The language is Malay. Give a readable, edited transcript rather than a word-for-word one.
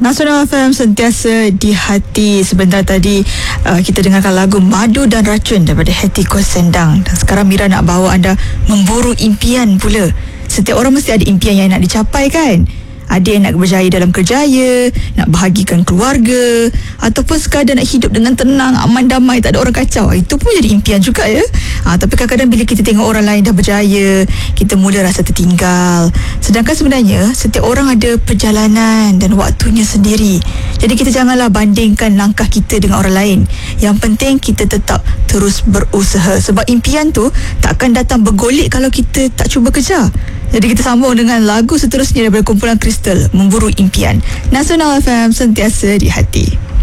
Nasional FM sentiasa di hati. Sebentar tadi kita dengarkan lagu Madu dan Racun daripada Hetty Koh Sendang. Dan sekarang Mira nak bawa anda memburu impian pula. Setiap orang mesti ada impian yang nak dicapai kan? Ada yang nak berjaya dalam kerjaya, nak bahagikan keluarga, ataupun sekadar nak hidup dengan tenang, aman, damai, tak ada orang kacau. Itu pun jadi impian juga ya. Tapi kadang-kadang bila kita tengok orang lain dah berjaya, kita mula rasa tertinggal. Sedangkan sebenarnya setiap orang ada perjalanan dan waktunya sendiri. Jadi kita janganlah bandingkan langkah kita dengan orang lain. Yang penting kita tetap terus berusaha. Sebab impian tu takkan datang bergolek kalau kita tak cuba kejar. Jadi kita sambung dengan lagu seterusnya daripada kumpulan Kristal, Memburu Impian. Nasional FM sentiasa di hati.